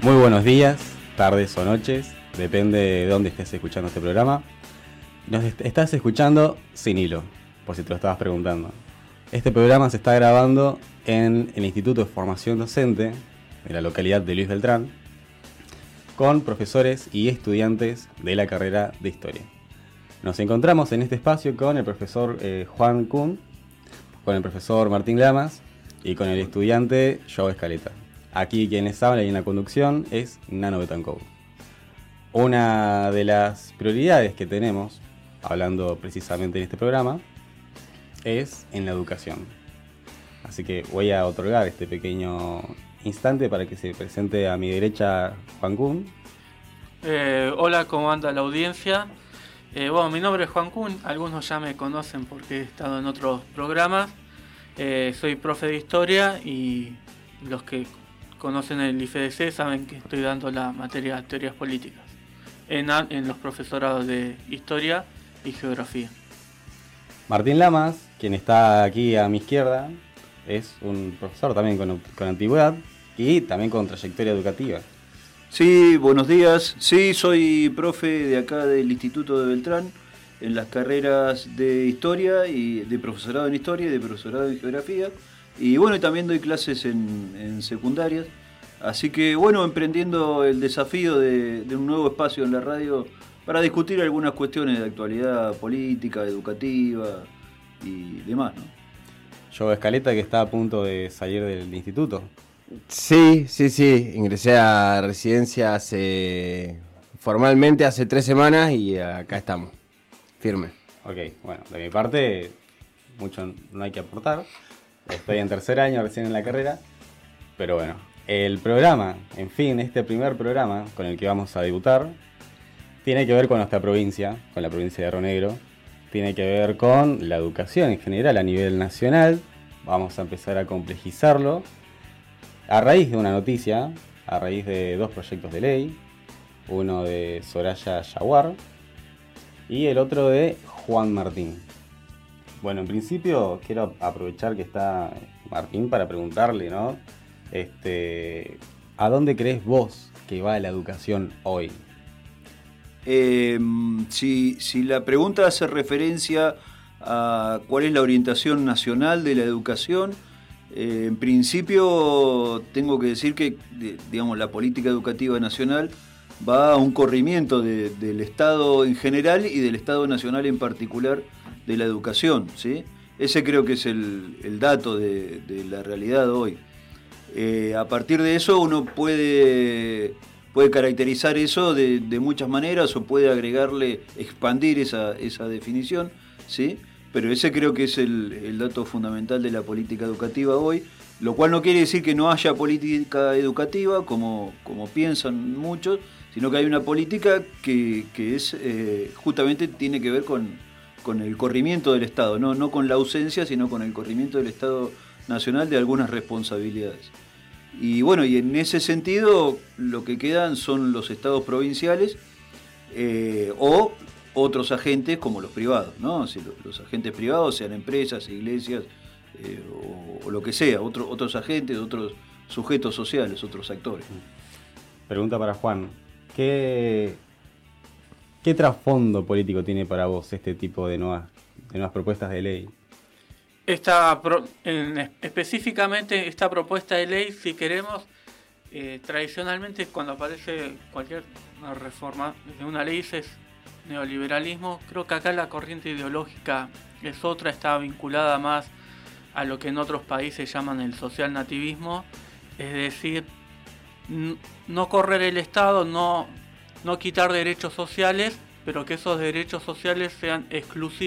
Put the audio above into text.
Muy buenos días, tardes o noches, depende de dónde estés escuchando este programa. Nos estás escuchando Sin Hilo, por si te lo estabas preguntando. Este programa se está grabando en el Instituto de Formación Docente de la localidad de Luis Beltrán, con profesores y estudiantes de la carrera de Historia. Nos encontramos en este espacio con el profesor Juan Kuhn, con el profesor Martín Lamas y con el estudiante Joe Escaleta. Aquí quienes hablan y en la conducción es Nano Betancourt. Una de las prioridades que tenemos, hablando precisamente en este programa, es en la educación. Así que voy a otorgar este pequeño instante para que se presente a mi derecha Juan Kuhn. Hola, ¿cómo anda la audiencia? Mi nombre es Juan Kuhn, algunos ya me conocen porque he estado en otros programas. Soy profe de historia y los que conocen el IFDC saben que estoy dando la materia de teorías políticas en los profesorados de historia y geografía. Martín Lamas, quien está aquí a mi izquierda, es un profesor también con antigüedad y también con trayectoria educativa. Sí, buenos días. Sí, soy profe de acá del Instituto de Beltrán en las carreras de historia y de profesorado en historia y de profesorado en geografía. Y bueno, también doy clases en secundarias. Así que bueno, emprendiendo el desafío de un nuevo espacio en la radio para discutir algunas cuestiones de actualidad política, educativa y demás, ¿no? Joe Escaleta, que está a punto de salir del instituto. Sí, ingresé a residencia formalmente hace 3 semanas y acá estamos, firme. Ok, bueno, de mi parte, mucho no hay que aportar. Estoy en tercer año recién en la carrera, pero bueno, el programa, en fin, este primer programa con el que vamos a debutar, tiene que ver con nuestra provincia, con la provincia de Río Negro, tiene que ver con la educación en general a nivel nacional. Vamos a empezar a complejizarlo a raíz de una noticia, a raíz de 2 proyectos de ley, uno de Soraya Yaguar y el otro de Juan Martín. Bueno, en principio quiero aprovechar que está Martín para preguntarle, ¿no? ¿A dónde crees vos que va la educación hoy? Si la pregunta hace referencia a cuál es la orientación nacional de la educación, en principio tengo que decir que digamos, la política educativa nacional va a un corrimiento del Estado en general y del Estado nacional en particular de la educación, ¿sí? Ese creo que es el dato de la realidad hoy. A partir de eso uno puede caracterizar eso de muchas maneras o puede expandir esa definición, ¿sí? Pero ese creo que es el dato fundamental de la política educativa hoy, lo cual no quiere decir que no haya política educativa, como piensan muchos, sino que hay una política que es justamente tiene que ver con el corrimiento del Estado, no con la ausencia, sino con el corrimiento del Estado nacional de algunas responsabilidades. Y bueno, y en ese sentido lo que quedan son los estados provinciales o otros agentes como los privados, ¿no? Si los agentes privados, sean empresas, iglesias o lo que sea, otros agentes, otros sujetos sociales, otros actores. Pregunta para Juan. ¿Qué trasfondo político tiene para vos este tipo de nuevas propuestas de ley? Específicamente esta propuesta de ley, si queremos, tradicionalmente cuando aparece cualquier reforma de una ley es neoliberalismo. Creo que acá la corriente ideológica es otra, está vinculada más a lo que en otros países llaman el social nativismo, es decir, no correr el Estado, no quitar derechos sociales, pero que esos derechos sociales sean exclusivos